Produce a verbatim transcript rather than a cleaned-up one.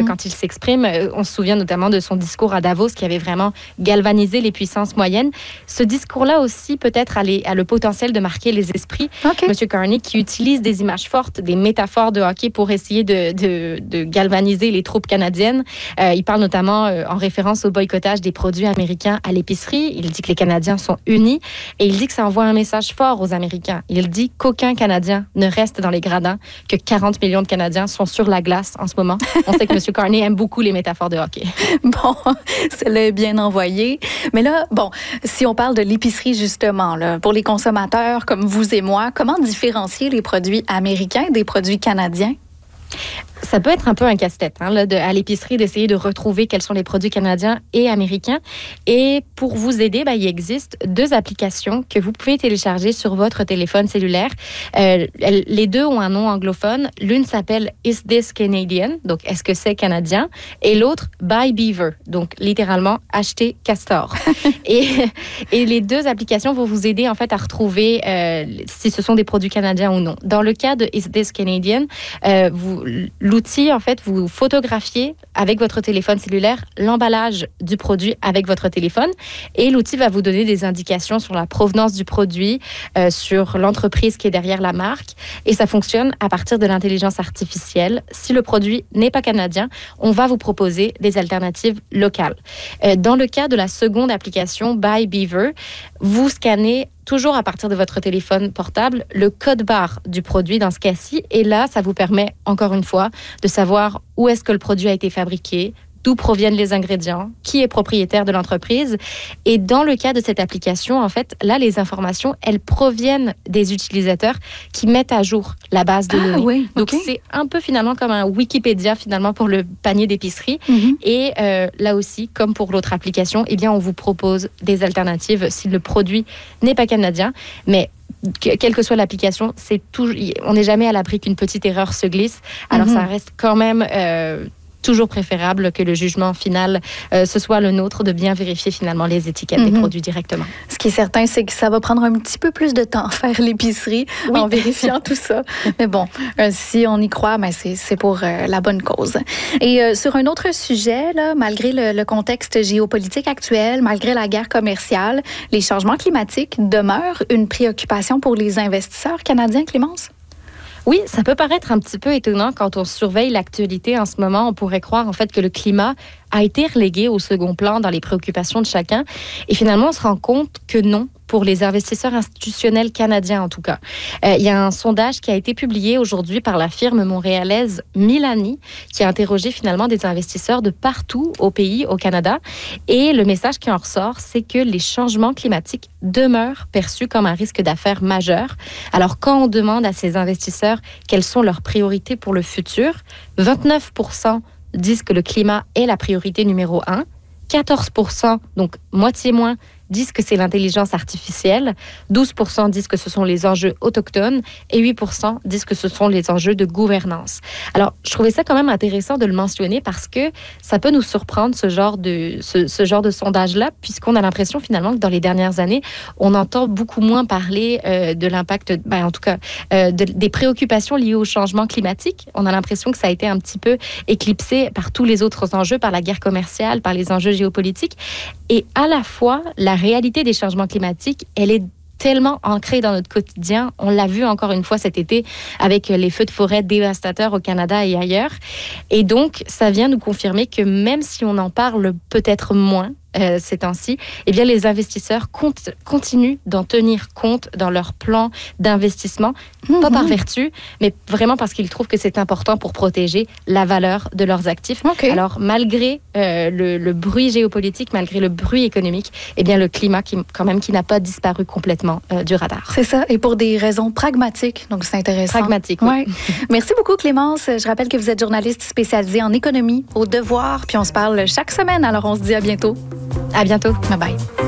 quand il s'exprime. On se souvient notamment de son discours à Davos qui avait vraiment galvanisé les puissances moyennes. Ce discours-là aussi, peut-être, a, les, a le potentiel de marquer les esprits. Okay. M. Carney, qui utilise des images fortes, des métaphores de hockey pour essayer de, de, de galvaniser les troupes canadiennes. Euh, il parle notamment euh, en référence au boycottage des produits américains à l'épicerie. Il dit que les Canadiens sont unis et il dit que ça envoie un message fort aux Américains. Il dit qu'aucun Canadien ne reste dans les gradins, que quarante millions de Canadiens sont sur la glace en ce moment. On sait que M. Carney aime beaucoup les métaphores de hockey. Bon, celle-là est bien envoyée. Mais là, bon, si on parle de l'épicerie, justement, là, pour les consommateurs comme vous et moi, comment différencier les produits américains des produits canadiens? Ça peut être un peu un casse-tête hein, là, de, à l'épicerie d'essayer de retrouver quels sont les produits canadiens et américains. Et pour vous aider, ben, il existe deux applications que vous pouvez télécharger sur votre téléphone cellulaire. Euh, les deux ont un nom anglophone. L'une s'appelle Is This Canadian? Donc, est-ce que c'est canadien? Et l'autre, Buy Beaver. Donc, littéralement, acheter castor. et, et les deux applications vont vous aider en fait à retrouver euh, si ce sont des produits canadiens ou non. Dans le cas de Is This Canadian, euh, vous l'outil, en fait, vous photographiez avec votre téléphone cellulaire l'emballage du produit avec votre téléphone et l'outil va vous donner des indications sur la provenance du produit, euh, sur l'entreprise qui est derrière la marque et ça fonctionne à partir de l'intelligence artificielle. Si le produit n'est pas canadien, on va vous proposer des alternatives locales. Euh, dans le cas de la seconde application, Buy Beaver, vous scannez toujours à partir de votre téléphone portable, le code barre du produit dans ce cas-ci. Et là, ça vous permet, encore une fois, de savoir où est-ce que le produit a été fabriqué, d'où proviennent les ingrédients, qui est propriétaire de l'entreprise. Et dans le cas de cette application, en fait, là, les informations, elles proviennent des utilisateurs qui mettent à jour la base de données. Ah, oui, donc, okay. c'est un peu finalement comme un Wikipédia, finalement, pour le panier d'épicerie. Mm-hmm. Et euh, là aussi, comme pour l'autre application, eh bien, on vous propose des alternatives si le produit n'est pas canadien. Mais quelle que soit l'application, c'est tout, on n'est jamais à l'abri qu'une petite erreur se glisse. Alors, mm-hmm. ça reste quand même... Euh, toujours préférable que le jugement final, euh, ce soit le nôtre, de bien vérifier finalement les étiquettes mm-hmm. des produits directement. Ce qui est certain, c'est que ça va prendre un petit peu plus de temps à faire l'épicerie oui. en vérifiant tout ça. Mais bon, euh, si on y croit, ben c'est, c'est pour euh, la bonne cause. Et euh, sur un autre sujet, là, malgré le, le contexte géopolitique actuel, malgré la guerre commerciale, les changements climatiques demeurent une préoccupation pour les investisseurs canadiens, Clémence? Oui, ça peut paraître un petit peu étonnant quand on surveille l'actualité en ce moment. On pourrait croire en fait que le climat a été relégué au second plan dans les préoccupations de chacun. Et finalement, on se rend compte que non, pour les investisseurs institutionnels canadiens en tout cas. Euh, il y a un sondage qui a été publié aujourd'hui par la firme montréalaise Milani, qui a interrogé finalement des investisseurs de partout au pays, au Canada. Et le message qui en ressort, c'est que les changements climatiques demeurent perçus comme un risque d'affaires majeur. Alors, quand on demande à ces investisseurs quelles sont leurs priorités pour le futur, vingt-neuf pour cent disent que le climat est la priorité numéro un, quatorze pour cent, donc moitié moins, disent que c'est l'intelligence artificielle, douze pour cent disent que ce sont les enjeux autochtones et huit pour cent disent que ce sont les enjeux de gouvernance. Alors, je trouvais ça quand même intéressant de le mentionner parce que ça peut nous surprendre, ce genre de, ce, ce genre de sondage-là, puisqu'on a l'impression finalement que dans les dernières années, on entend beaucoup moins parler euh, de l'impact, ben, en tout cas, euh, de, des préoccupations liées au changement climatique. On a l'impression que ça a été un petit peu éclipsé par tous les autres enjeux, par la guerre commerciale, par les enjeux géopolitiques. Et à la fois, la réalité des changements climatiques, elle est tellement ancrée dans notre quotidien. On l'a vu encore une fois cet été avec les feux de forêt dévastateurs au Canada et ailleurs. Et donc, ça vient nous confirmer que même si on en parle peut-être moins, Euh, ces temps-ci, eh bien, les investisseurs comptent, continuent d'en tenir compte dans leur plan d'investissement, mmh, pas par vertu, mais vraiment parce qu'ils trouvent que c'est important pour protéger la valeur de leurs actifs. Okay. Alors, malgré euh, le, le bruit géopolitique, malgré le bruit économique, eh bien, le climat, qui, quand même, qui n'a pas disparu complètement euh, du radar. C'est ça, et pour des raisons pragmatiques, donc c'est intéressant. Pragmatique, oui. Ouais. Merci beaucoup, Clémence. Je rappelle que vous êtes journaliste spécialisée en économie au Devoir, puis on se parle chaque semaine, alors on se dit à bientôt. À bientôt. Bye bye.